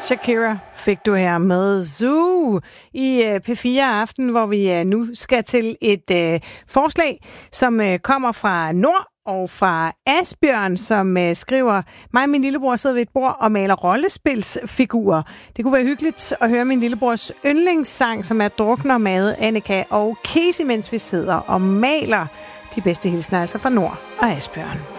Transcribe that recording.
Shakira fik du her med Zoo i P4 Aften, hvor vi nu skal til et forslag, som kommer fra Nord og fra Asbjørn, som skriver: mig og min lillebror sidder ved et bord og maler rollespilsfigurer. Det kunne være hyggeligt at høre min lillebrors yndlingssang, som er Drukner med Annika og Casey, mens vi sidder og maler. De bedste hilsner altså fra Nord og Asbjørn.